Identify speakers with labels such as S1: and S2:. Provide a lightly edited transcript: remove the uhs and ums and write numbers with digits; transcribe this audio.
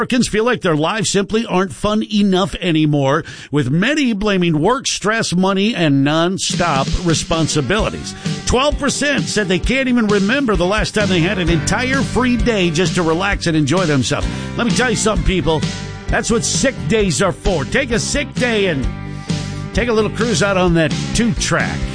S1: Americans feel like their lives simply aren't fun enough anymore, with many blaming work, stress, money, and non-stop responsibilities. 12% said they can't even remember the last time they had an entire free day just to relax and enjoy themselves. Let me tell you something, people. That's what sick days are for. Take a sick day and take a little cruise out on that 2-track.